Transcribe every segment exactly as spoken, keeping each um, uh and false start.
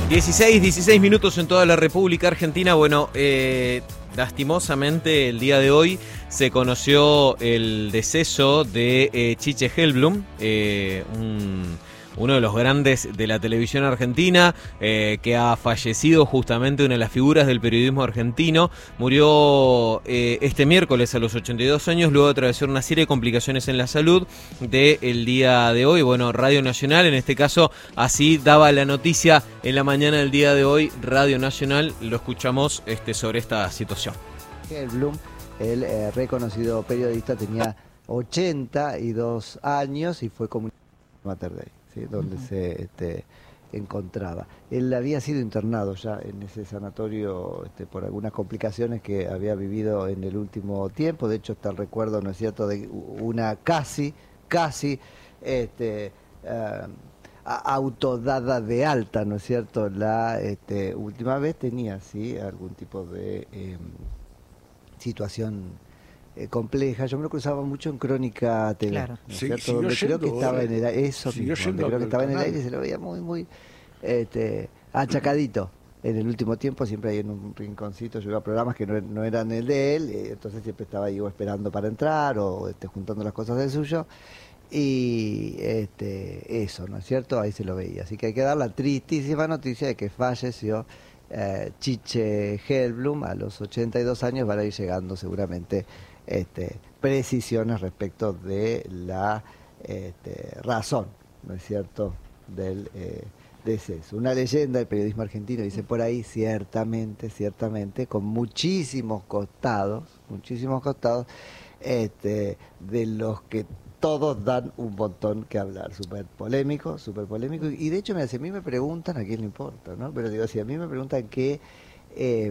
dieciséis, dieciséis minutos en toda la República Argentina. Bueno, eh, lastimosamente el día de hoy se conoció el deceso de eh, Chiche Helblum, eh, un... uno de los grandes de la televisión argentina, eh, que ha fallecido justamente, una de las figuras del periodismo argentino. Murió eh, este miércoles a los ochenta y dos años, luego de atravesar una serie de complicaciones en la salud del día de hoy. Bueno, Radio Nacional, en este caso, así daba la noticia en la mañana del día de hoy. Radio Nacional, lo escuchamos este, sobre esta situación. Helblum, el eh, reconocido periodista, tenía ochenta y dos años y fue comunicado en Mater Dei, ¿sí? Donde uh-huh. se este, encontraba. Él había sido internado ya en ese sanatorio este, por algunas complicaciones que había vivido en el último tiempo. De hecho, está el recuerdo, ¿no es cierto?, de una casi, casi este, uh, autodada de alta, ¿no es cierto? La este, última vez tenía, sí, algún tipo de eh, situación eh, compleja. Yo me lo cruzaba mucho en Crónica T V, claro. ¿no es Sí, cierto? Donde creo que estaba en el aire, eso mismo, donde creo que estaba en el aire y se lo veía muy, muy este, achacadito. En el último tiempo siempre ahí en un rinconcito, yo iba a programas que no, no eran el de él, eh, entonces siempre estaba ahí o esperando para entrar o este, juntando las cosas del suyo. Y este, eso, ¿no es cierto? Ahí se lo veía. Así que hay que dar la tristísima noticia de que falleció eh, Chiche Helblum a los ochenta y dos años. Van a ir llegando seguramente este, precisiones respecto de la este, razón, ¿no es cierto?, del eh, deceso. Una leyenda del periodismo argentino, dice por ahí, ciertamente, ciertamente, con muchísimos costados, muchísimos costados, este, de los que todos dan un montón que hablar, súper polémico, súper polémico, y de hecho, mira, si a mí me preguntan, a quién le importa, ¿no? Pero digo, si a mí me preguntan qué eh,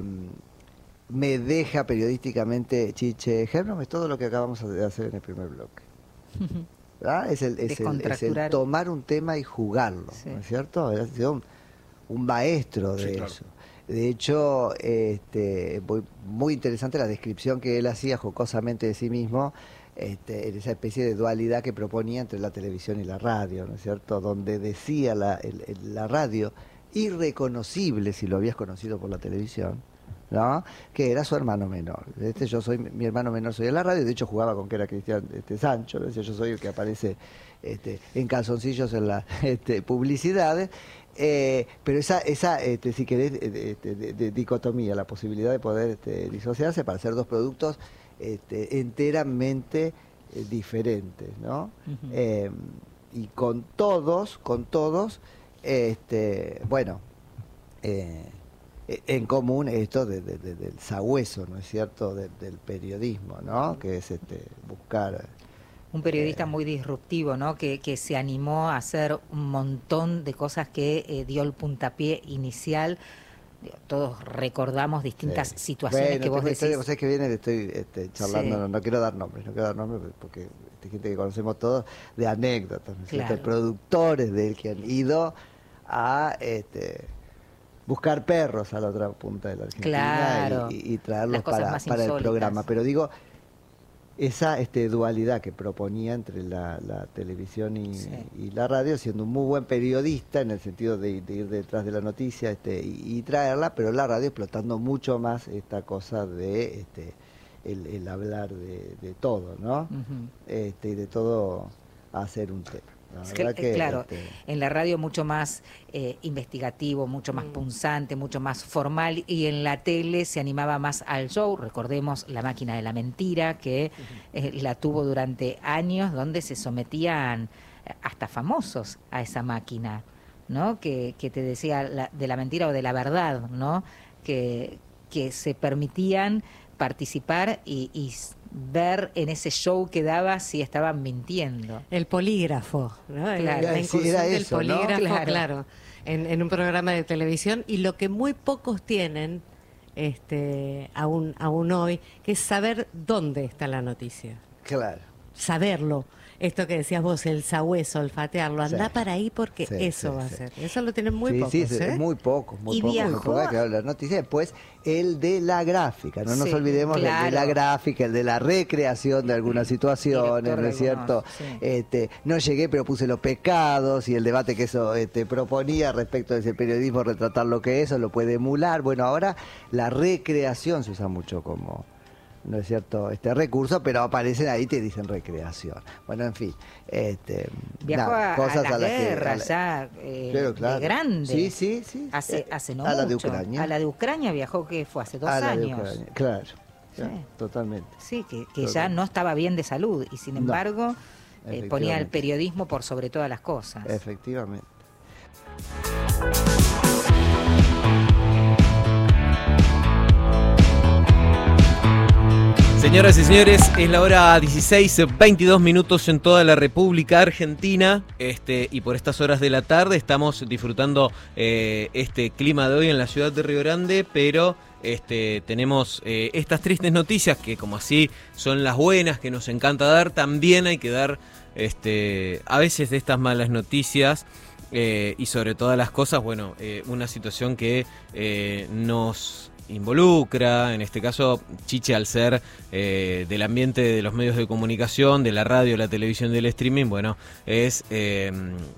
me deja periodísticamente Chiche Helblum, es todo lo que acabamos de hacer en el primer bloque. ¿Verdad? Es el, es, el, es el tomar un tema y jugarlo, sí. ¿No es cierto? Ha sido un, un maestro de sí, eso. Claro. De hecho, este, muy, muy interesante la descripción que él hacía jocosamente de sí mismo, Este, en esa especie de dualidad que proponía entre la televisión y la radio, ¿no es cierto? Donde decía la, el, el, la radio, irreconocible si lo habías conocido por la televisión, ¿no?, que era su hermano menor. Este, yo soy, mi hermano menor soy en la radio, de hecho jugaba con que era Cristian este, Sancho, decía, yo soy el que aparece este, en calzoncillos en las este, publicidades. Eh, pero esa, esa este, si querés, de, de, de, de dicotomía, la posibilidad de poder este, disociarse para hacer dos productos Este, enteramente eh, diferentes, ¿no? Uh-huh. Eh, y con todos, con todos, este, bueno, eh, en común esto de, de, de, del sabueso, ¿no es cierto?, de, del periodismo, ¿no?, que es este, buscar... Un periodista eh, muy disruptivo, ¿no?, que, que se animó a hacer un montón de cosas que eh, dio el puntapié inicial. Todos recordamos distintas sí. situaciones bueno, que vos decís. Historia, vos sabés que viene, estoy este, charlando, sí. no, no quiero dar nombres, no quiero dar nombres porque hay gente que conocemos todos, de anécdotas, ¿no? Claro. Productores de él que han ido a este, buscar perros a la otra punta de la Argentina, claro. y, y traerlos para, para el programa. Pero digo, esa este, dualidad que proponía entre la, la televisión y, sí. y la radio, siendo un muy buen periodista en el sentido de, de ir detrás de la noticia este, y, y traerla, pero la radio explotando mucho más esta cosa de este, el, el hablar de, de todo, ¿no? Uh-huh. este, y de todo hacer un tema. Es que, que, claro, este... en la radio mucho más eh, investigativo, mucho más mm. punzante, mucho más formal, y en la tele se animaba más al show. Recordemos La Máquina de la Mentira, que uh-huh. eh, la tuvo durante años, donde se sometían hasta famosos a esa máquina, ¿no? Que, que te decía la, de la mentira o de la verdad, ¿no? Que, que se permitían participar y, y ver en ese show que daba si estaban mintiendo. El polígrafo, ¿no? Claro, la incursión sí, era del eso, polígrafo, ¿no? Claro, claro en, en un programa de televisión, y lo que muy pocos tienen este, aún, aún hoy, que es saber dónde está la noticia. Claro. Saberlo. esto que decías vos, el sabueso, olfatearlo, anda sí. para ahí porque sí, eso sí, va sí. a ser. Eso lo tienen muy sí, pocos, sí, ¿eh? muy pocos, muy y pocos. Viajó... Muy pocos que hablan noticias. Después, el de la gráfica, no nos sí, olvidemos claro. el de la gráfica, el de la recreación de algunas situaciones, ¿no es cierto? Sí. Este, no llegué, pero puse los pecados y el debate que eso este, proponía respecto de ese periodismo, retratar lo que es, eso lo puede emular. Bueno, ahora la recreación se usa mucho como... ¿no es cierto? Este recurso, pero aparecen ahí y te dicen recreación. Bueno, en fin. Este, Viajó nada, a, cosas a la a las guerra que, a la, ya eh, claro, claro. de grande. Sí, sí, sí. Hace, eh, hace no a mucho. la de Ucrania. A la de Ucrania viajó, que fue hace dos a la años. De Ucrania. Claro, sí. ya, totalmente. Sí, que, que totalmente. ya no estaba bien de salud y sin embargo no, eh, ponía el periodismo por sobre todas las cosas. Efectivamente. Señoras y señores, es la hora dieciséis, veintidós minutos en toda la República Argentina, este, y por estas horas de la tarde estamos disfrutando eh, este clima de hoy en la ciudad de Río Grande, pero este, tenemos eh, estas tristes noticias que, como así son las buenas que nos encanta dar, también hay que dar este, a veces de estas malas noticias. Eh, y sobre todas las cosas, bueno, eh, una situación que eh, nos involucra, en este caso Chiche, al ser eh, del ambiente de los medios de comunicación, de la radio, la televisión, del streaming, bueno, es, eh,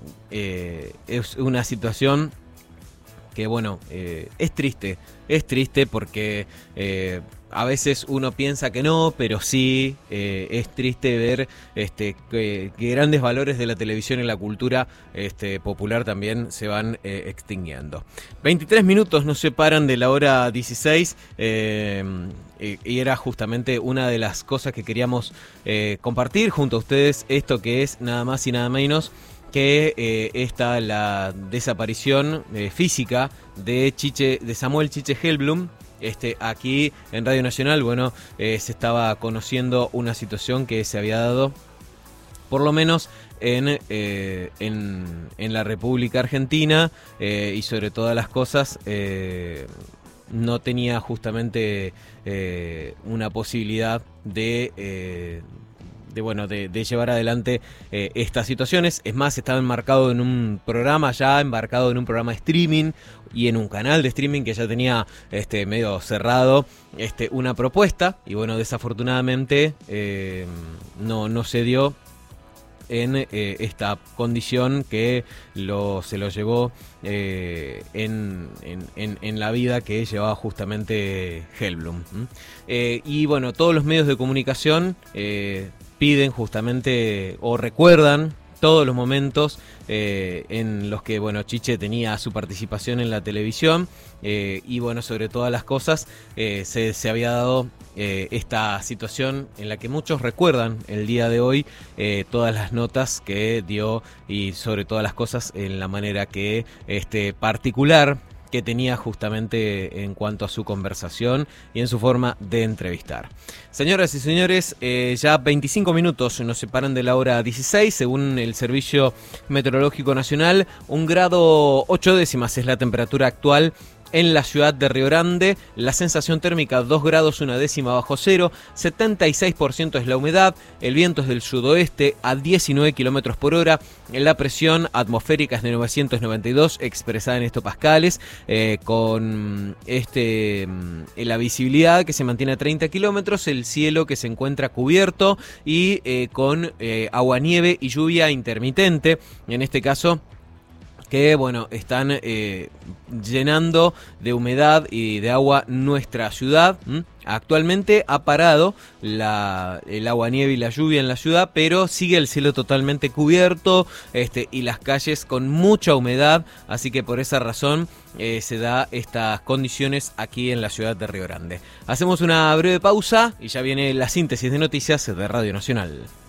eh, es una situación que, bueno, eh, es triste, es triste porque eh, a veces uno piensa que no, pero sí, eh, es triste ver este, que, que grandes valores de la televisión y la cultura este, popular también se van eh, extinguiendo. veintitrés minutos nos separan de la hora dieciséis eh, y era justamente una de las cosas que queríamos eh, compartir junto a ustedes, esto que es nada más y nada menos que eh, esta la desaparición eh, física de Chiche, de Samuel Chiche Hellblum. Este, aquí en Radio Nacional, bueno, eh, se estaba conociendo una situación que se había dado, por lo menos en, eh, en, en la República Argentina, eh, y sobre todas las cosas, eh, no tenía justamente eh, una posibilidad de... Eh, de bueno de, de llevar adelante eh, estas situaciones. Es más, estaba enmarcado en un programa ya, embarcado en un programa de streaming y en un canal de streaming que ya tenía este medio cerrado este una propuesta, y bueno, desafortunadamente eh, no, no se dio en eh, esta condición que lo, se lo llevó eh, en, en, en, en la vida que llevaba justamente Hellblum. ¿Mm? Eh, y bueno, todos los medios de comunicación eh, piden justamente o recuerdan todos los momentos eh, en los que bueno Chiche tenía su participación en la televisión eh, y bueno, sobre todas las cosas eh, se, se había dado eh, esta situación en la que muchos recuerdan el día de hoy eh, todas las notas que dio y sobre todas las cosas en la manera que este particular que tenía justamente en cuanto a su conversación y en su forma de entrevistar. Señoras y señores, eh, ya veinticinco minutos nos separan de la hora dieciséis, según el Servicio Meteorológico Nacional, un grado ocho décimas es la temperatura actual en la ciudad de Río Grande. La sensación térmica dos grados una décima bajo cero, setenta y seis por ciento es la humedad, el viento es del sudoeste a diecinueve kilómetros por hora, la presión atmosférica es de novecientos noventa y dos expresada en hectopascales, eh, con este la visibilidad que se mantiene a treinta kilómetros, el cielo que se encuentra cubierto y eh, con eh, aguanieve y lluvia intermitente, en este caso que bueno, están eh, llenando de humedad y de agua nuestra ciudad. ¿Mm? Actualmente ha parado la, el agua, nieve y la lluvia en la ciudad, pero sigue el cielo totalmente cubierto este, y las calles con mucha humedad, así que por esa razón eh, se da estas condiciones aquí en la ciudad de Río Grande. Hacemos una breve pausa y ya viene la síntesis de noticias de Radio Nacional.